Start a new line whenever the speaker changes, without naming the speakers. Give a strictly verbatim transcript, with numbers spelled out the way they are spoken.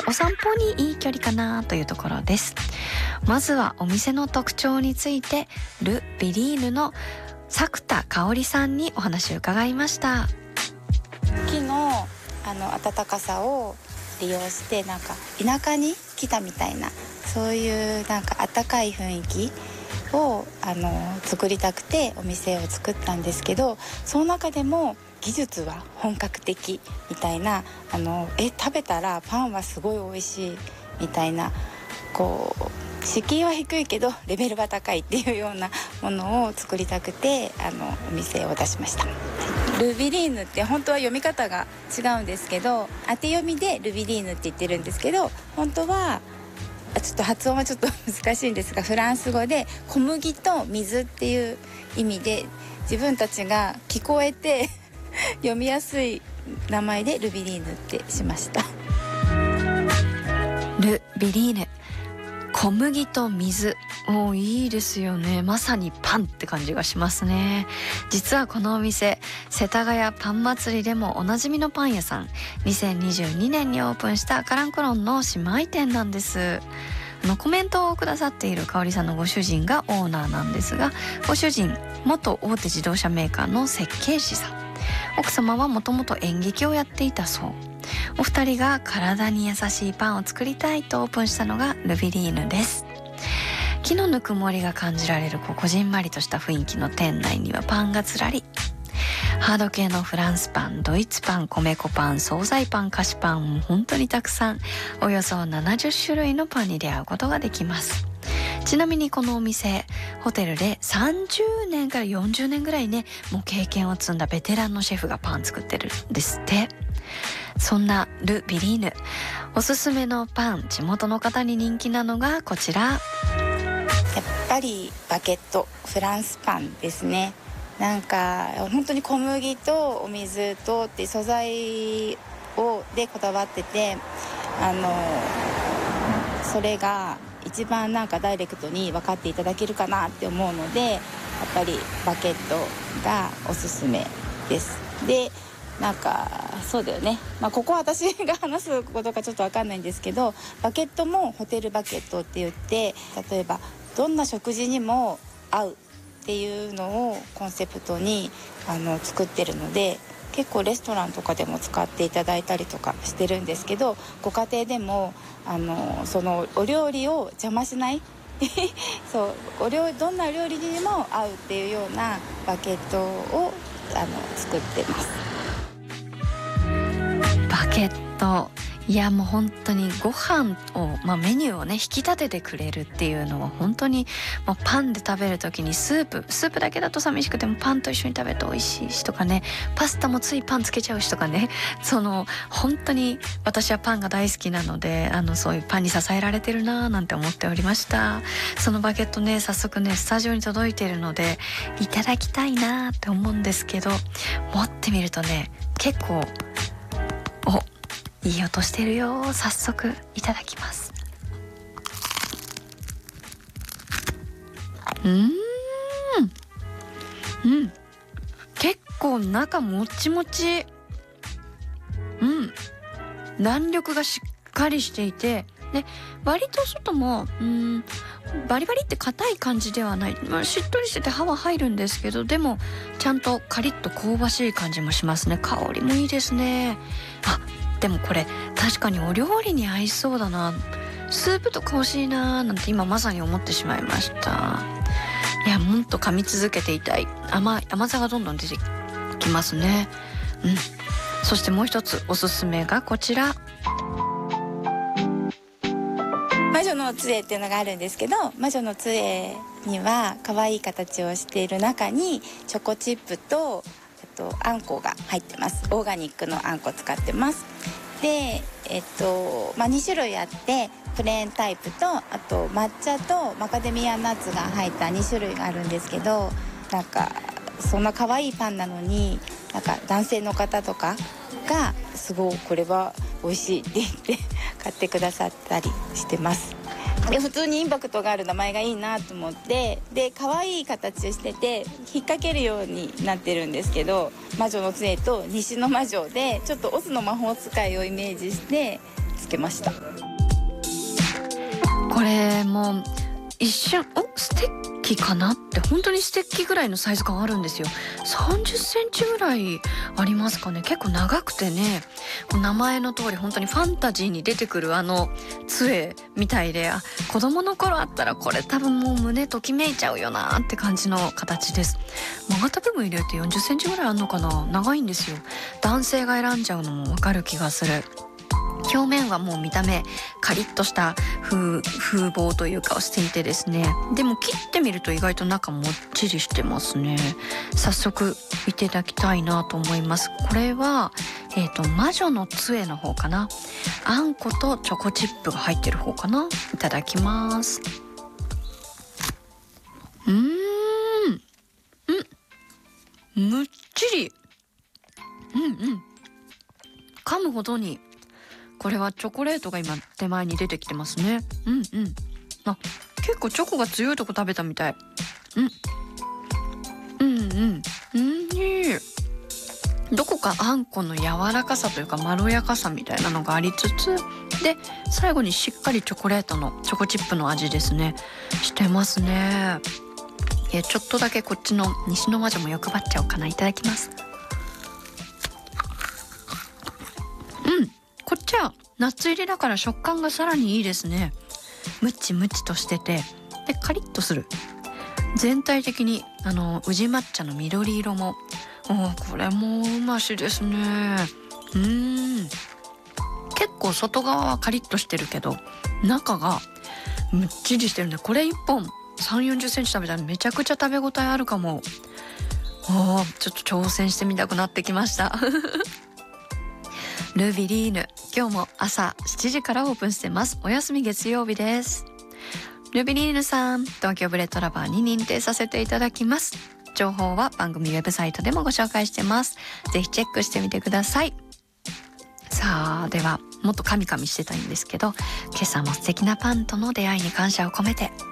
お散歩にいい距離かなというところです。まずはお店の特徴についてル・ビリーヌの作田香織さんにお話を伺いました。
木のあの暖かさを利用してなんか田舎に来たみたいな、そういうなんか暖かい雰囲気をあの作りたくてお店を作ったんですけど、その中でも技術は本格的みたいな、あのえ食べたらパンはすごい美味しいみたいな、こう敷居は低いけどレベルは高いっていうようなものを作りたくてあのお店を出しました。ルビリーヌって本当は読み方が違うんですけど、当て読みでルビリーヌって言ってるんですけど、本当はちょっと発音はちょっと難しいんですが、フランス語で小麦と水っていう意味で、自分たちが聞こえて読みやすい名前でルビリーヌってしました。
ル・ビリーヌ、小麦と水、おいいですよね。まさにパンって感じがしますね。実はこのお店、世田谷パン祭りでもおなじみのパン屋さん、にせんにじゅうにねんにオープンしたカランコロンの姉妹店なんです。あのコメントをくださっている香織さんのご主人がオーナーなんですが、ご主人元大手自動車メーカーの設計士さん、奥様はもともと演劇をやっていたそう。お二人が体に優しいパンを作りたいとオープンしたのがルビリーヌです。木のぬくもりが感じられるこうこじんまりとした雰囲気の店内にはパンがずらり。ハード系のフランスパン、ドイツパン、米粉パン、惣菜パン、菓子パン、もう本当にたくさん、およそななじゅっしゅるいのパンに出会うことができます。ちなみにこのお店、ホテルでさんじゅうねんからよんじゅうねんぐらいね、もう経験を積んだベテランのシェフがパン作ってるんですって。そんなル・ビリーヌ、おすすめのパン、地元の方に人気なのがこちら。
やっぱりバケット、フランスパンですね。なんか本当に小麦とお水とって素材をでこだわってて、あのそれが一番なんかダイレクトに分かっていただけるかなって思うので、やっぱりバケットがおすすめです。でなんかそうだよね、まあ、ここは私が話すことかちょっと分かんないんですけど、バケットもホテルバケットって言って、例えばどんな食事にも合うっていうのをコンセプトにあの作ってるので、結構レストランとかでも使っていただいたりとかしてるんですけど、ご家庭でもあのそのお料理を邪魔しないそうお料理、どんな料理にも合うっていうようなバケットをあの作ってます。
バケット、いやもう本当にご飯を、まあ、メニューをね引き立ててくれるっていうのは本当に、まあ、パンで食べる時にスープスープだけだと寂しくてもパンと一緒に食べると美味しいしとかね、パスタもついパンつけちゃうしとかね、その本当に私はパンが大好きなので、あのそういうパンに支えられてるなーなんて思っておりました。そのバケットね、早速ねスタジオに届いているのでいただきたいなーって思うんですけど、持ってみるとね結構おいい音してるよ。早速いただきます。うーんうん結構中もちもち、うん弾力がしっかりしていて、で割と外もうんバリバリって硬い感じではない、まあ、しっとりしてて歯は入るんですけど、でもちゃんとカリッと香ばしい感じもしますね。香りもいいですね。あ、でもこれ確かにお料理に合いそうだな、スープとか欲しいなーなんて今まさに思ってしまいました。いやもっと噛み続けていたい。 甘い甘さがどんどん出てきますね。うん。そしてもう一つおすすめがこちら、
魔女の杖っていうのがあるんですけど、魔女の杖には可愛い形をしている中にチョコチップとあとあんこが入ってます。オーガニックのあんこ使ってます。でえっとまあにしゅるいあって、プレーンタイプとあと抹茶とマカデミアナッツが入ったにしゅるいがあるんですけど、なんかそんな可愛いパンなのになんか男性の方とかがすごいこれは美味しいって言って買ってくださったりしてます。で普通にインパクトがある名前がいいなと思って、で可愛い形してて引っ掛けるようになってるんですけど、魔女の杖と西の魔女でちょっとオズの魔法使いをイメージしてつけました。
これも一瞬おステッキかなって本当にステッキぐらいのサイズ感あるんですよ。さんじゅっセンチぐらいありますかね。結構長くてね、名前の通り本当にファンタジーに出てくるあの杖みたいで、あ子供の頃あったらこれ多分もう胸ときめいちゃうよなって感じの形です。曲がった部分入れるとよんじゅっセンチぐらいあるのかな。長いんですよ。男性が選んじゃうのもわかる気がする。表面はもう見た目カリッとした風風貌というかをしていてですね、でも切ってみると意外と中もっちりしてますね。早速いただきたいなと思います。これは、えーと、魔女の杖の方かな。あんことチョコチップが入ってる方かな。いただきます。うーんんむっちり、うんうん噛むほどにこれはチョコレートが今手前に出てきてますね。うんうん。あ、結構チョコが強いとこ食べたみたい。うん。うんうん。うん、いい。どこかあんこの柔らかさというかまろやかさみたいなのがありつつ、で最後にしっかりチョコレートのチョコチップの味ですね。してますね。え、ちょっとだけこっちの西の魔女も欲張っちゃおうかな。いただきます。うん。こっちはナッツ入りだから食感がさらにいいですね。ムチムチとしてて、でカリッとする。全体的にあの宇治抹茶の緑色も、おこれもうましですね。うーん結構外側はカリッとしてるけど中がむっちりしてるね。これいっぽんさんじゅう、よんじゅっセンチ食べたらめちゃくちゃ食べ応えあるかも。おちょっと挑戦してみたくなってきましたルビリーヌ、今日も朝しちじからオープンしてます。お休み月曜日です。ルビリーヌさん、東京ブレッドラバーに認定させていただきます。情報は番組ウェブサイトでもご紹介してます。ぜひチェックしてみてください。さあ、ではもっとカミカミしてたいんですけど、今朝も素敵なパンとの出会いに感謝を込めて